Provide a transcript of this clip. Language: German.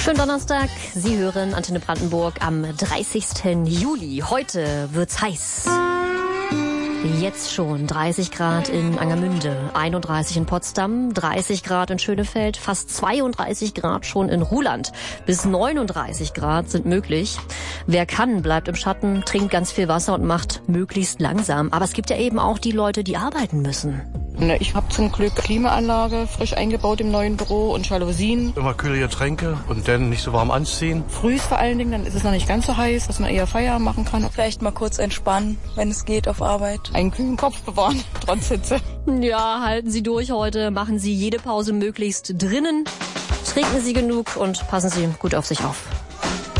Schönen Donnerstag. Sie hören Antenne Brandenburg am 30. Juli. Heute wird's heiß. Jetzt schon 30 Grad in Angermünde, 31 in Potsdam, 30 Grad in Schönefeld, fast 32 Grad schon in Ruhland. Bis 39 Grad sind möglich. Wer kann, bleibt im Schatten, trinkt ganz viel Wasser und macht möglichst langsam. Aber es gibt ja eben auch die Leute, die arbeiten müssen. Ich habe zum Glück Klimaanlage frisch eingebaut im neuen Büro und Jalousien. Immer kühle Getränke und dann nicht so warm anziehen. Früh vor allen Dingen, dann ist es noch nicht ganz so heiß, dass man eher Feierabend machen kann. Vielleicht mal kurz entspannen, wenn es geht, auf Arbeit. Einen kühlen Kopf bewahren, trotz Hitze. Ja, halten Sie durch heute, machen Sie jede Pause möglichst drinnen. Trinken Sie genug und passen Sie gut auf sich auf.